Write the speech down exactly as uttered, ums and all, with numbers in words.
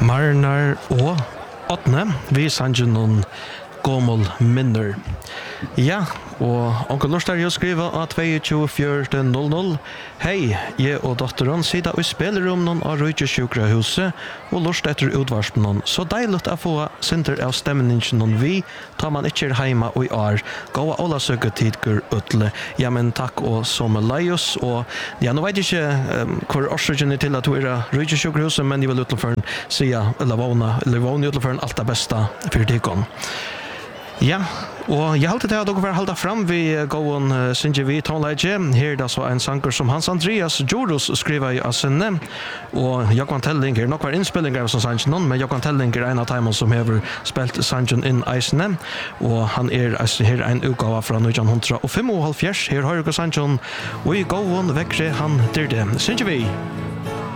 Marnar og åttne, vi sannsyn noen gommel minner. Ja, og onkel Lortar jo skriva av to fire null null. Hei, jeg og dotteren sida og spiller om noen av Røykesjukra huset og lort etter utvarspen noen. Så deilig å få sinter av stemningen noen vi, tar man ikke heima og i år. Gåa alla søke tidgur utle. Ja, men takk og som leios. Og ja, nå vet jeg ikke um, hvor årsøkjen er til at du er Røykesjukra huset, men jeg vil utleføre sida, eller vågne, eller vågne utleføre alt det beste for tikkene. Ja, og jeg halte til at dere får holde fram vi gåen uh, Sinje vi tonleidje. Her er det så en sanger som Hans Andreas Djurus skriver av sinne. Og Jakob Telling er nok var innspillinger som sangen noen, men Jakob Telling er en av timene som har spilt sangen inn eisene. Og han er her en utgave fra nittenhundrafemoghalvfjerds. Her har dere sangen, og i gåen vekkere han til det. Sinje vi!